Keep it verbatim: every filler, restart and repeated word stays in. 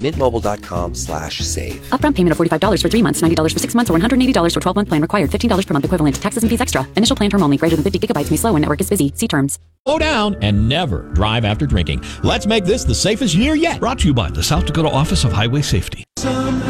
mintmobile.com slash save. Upfront payment of forty-five dollars for three months, ninety dollars for six months, or one hundred eighty dollars for twelve-month plan required. fifteen dollars per month equivalent. Taxes and fees extra. Initial plan term only. Greater than fifty gigabytes may slow when network is busy. See terms. Slow down and never drive after drinking. Let's make this the safest year yet. Brought to you by the South Dakota Office of Highway Safety.